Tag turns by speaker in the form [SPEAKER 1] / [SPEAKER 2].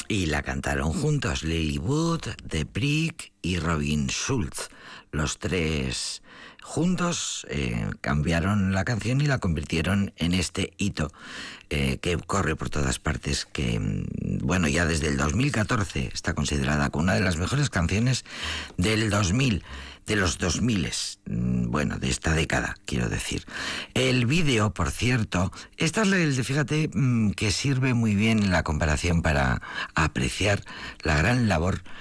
[SPEAKER 1] Y la cantaron juntos Lily Wood, The Brick y Robin Schulz. Los tres juntos cambiaron la canción y la convirtieron en este hito que corre por todas partes, que, bueno, ya desde el 2014 está considerada como una de las mejores canciones del 2000, de los 2000, bueno, de esta década, quiero decir. El vídeo, por cierto, esta es fíjate, que sirve muy bien en la comparación para apreciar la gran labor